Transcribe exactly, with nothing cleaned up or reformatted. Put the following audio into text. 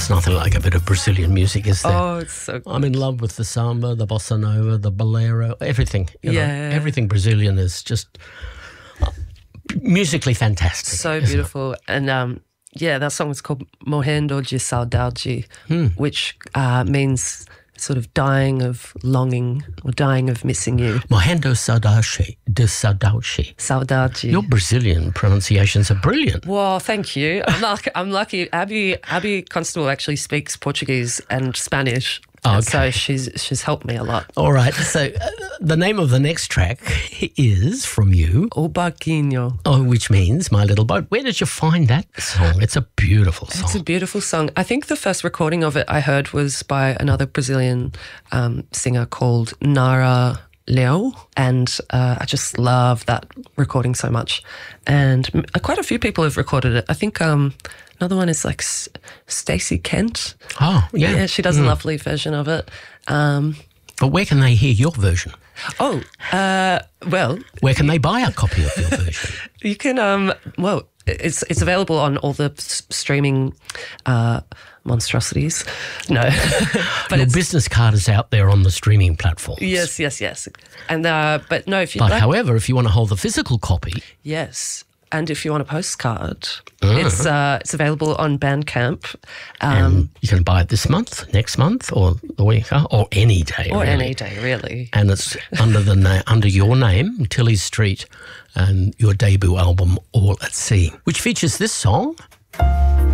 There's nothing like a bit of Brazilian music, is there? Oh, it's so good. I'm in love with the samba, the bossa nova, the bolero, everything. You know, Yeah. everything Brazilian is just uh, musically fantastic. So isn't it? beautiful. And um, yeah, that song is called Morrendo de Saudade, Hmm. which uh, means sort of dying of longing or dying of missing you. Morrendo Saudade, de Saudade. Saudade. Your Brazilian pronunciations are brilliant. Well, thank you. I'm lucky. I'm lucky. Abby Abby Constable actually speaks Portuguese and Spanish, Okay. so she's she's helped me a lot. All right, so uh, the name of the next track is from you, O Barquinho. oh, which means My Little Boat. Where did you find that song? It's a beautiful song. It's a beautiful song. I think the first recording of it I heard was by another Brazilian um, singer called Nara Leo, and uh, I just love that recording so much. And m- quite a few people have recorded it. I think um, another one is like S- Stacey Kent. Oh, yeah. Yeah, she does a lovely version of it. Um, But where can they hear your version? oh, uh, well, Where can they buy a copy of your version? you can. Um, well, it's it's available on all the s- streaming uh, monstrosities. No, but Your it's business card is out there on the streaming platforms. yes, yes, yes. And uh, but no, if you But like, however, if you want to hold the physical copy, yes. And if you want a postcard, Uh-huh. it's uh, it's available on Bandcamp. Um, and you can buy it this month, next month, or the week, uh, or any day. or really. any day, really. And it's under the na- under your name, Tilly Street, and your debut album, All at Sea, which features this song.